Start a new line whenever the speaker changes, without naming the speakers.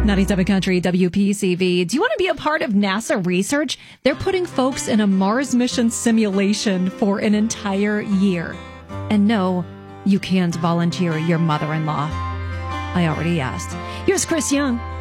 97 Country WPCV. Do you want to be a part of NASA research? They're putting folks in a Mars mission simulation for an entire year. And no, you can't volunteer your mother-in-law. I already asked. Here's Chris Young.